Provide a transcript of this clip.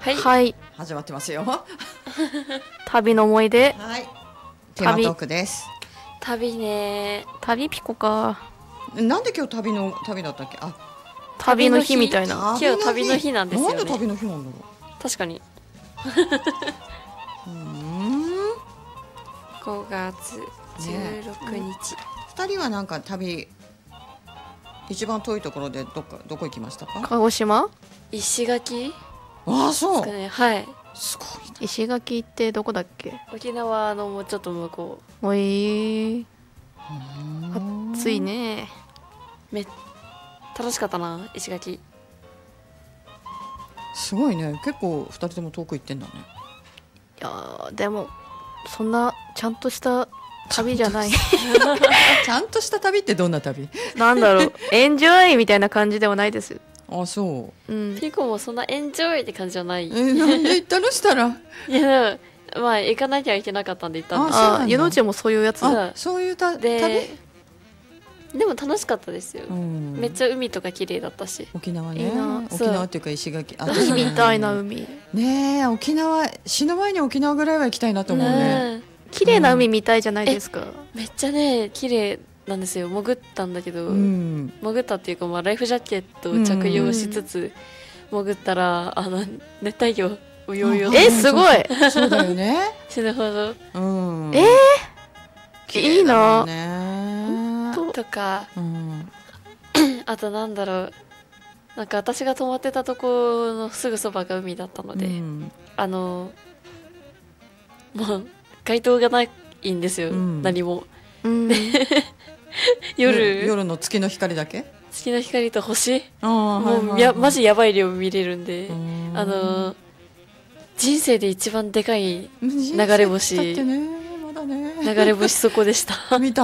はい、 始まってますよ。 旅の思い出。 はい。テーマトークです。 旅ね。 旅ピコか。 なんで今日旅だったっけ？あ、 旅の日みたいな。 今日旅の日なんですよね。 なんで旅の日なんだろう。確かに。5月16日。 2人はなんか旅一番遠いところでどこ行きましたか？ 鹿児島？ 石垣？ ああ、そう。 ね、はい。 すごい。 石垣ってどこだっけ？ 沖縄のもうちょっと向こう。 暑いね。 楽しかったな、石垣。 すごいね。結構2人とも遠く行ってんだね。 いやでもそんなちゃんとした旅じゃない。 ちゃんとした旅ってどんな旅？ なんだろう、エンジョイみたいな感じではないです。 あ、そう。 ピコもそんなエンジョイって感じじゃない。 なんで行ったのしたら？ いや、まあ行かなきゃいけなかったんで行ったんです。 あ、湯の内もそういうやつだ。 そういう旅？ でも楽しかったですよ。めっちゃ海とか綺麗だったし。 沖縄ね。 いいな。 沖縄っていうか石垣。 海みたいな海。 ねえ、沖縄、死ぬ前に沖縄ぐらいは行きたいなと思うね。 綺麗な海みたいじゃないですか。 めっちゃね、綺麗なんですよ。潜ったんだけど、潜ったっていうか、まあライフジャケットを着用しつつ潜ったら、熱帯魚泳いよ。 すごい。 そうだよね。 死ぬほど。 いいな。 とか、あとなんだろう、なんか私が泊まってたとこのすぐそばが海だったので、もう街灯がないんですよ、何も。 夜の月の光だけ？ 月の光と星、もうマジやばい量見れるんで、人生で一番でかい流れ星、流れ星そこでした。 見た。